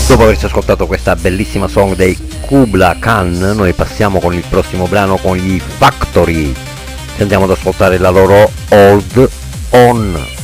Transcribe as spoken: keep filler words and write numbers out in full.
Dopo averci ascoltato questa bellissima song dei Kubla Khan, noi passiamo con il prossimo brano con gli Factory. Ci andiamo ad ascoltare la loro Hold On.